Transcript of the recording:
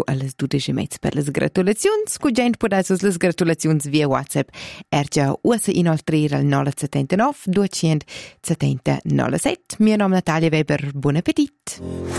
alle 12:30 per les gratulaziuns. Cugent podassos les gratulaziuns via WhatsApp. Ergia ussa inoltrir al 979 270 97. Mio nome Natalia Weber. Buon appetit.